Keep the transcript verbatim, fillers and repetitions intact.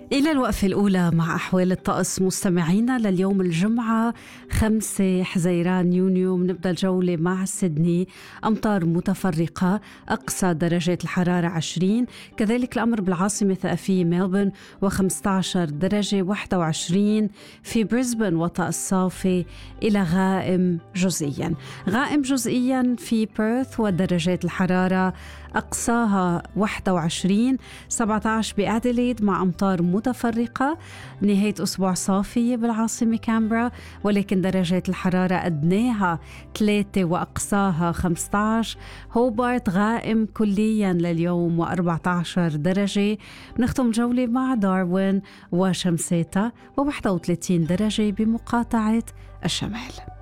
إلى الوقفة الأولى مع أحوال الطقس مستمعينا لليوم الجمعة خمسة حزيران يونيو. بنبدأ الجولة مع سيدني، أمطار متفرقة، أقصى درجات الحرارة عشرين، كذلك الأمر بالعاصمة الثقافية ميلبورن وخمسة عشر درجة، واحد وعشرين في بريسبن وطقس صافي إلى غائم جزئيا. غائم جزئيا في بيرث ودرجات الحرارة أقصاها واحد وعشرين، سبعة عشر بأديليد مع أمطار متفرقة. نهاية أسبوع صافية بالعاصمة كامبرا، ولكن درجات الحرارة أدناها ثلاثة وأقصاها خمسة عشر. هوبارت غائم كليا لليوم وأربعة عشر درجة. نختم جولة مع داروين وشمساتها وواحد وثلاثين درجة بمقاطعة الشمال.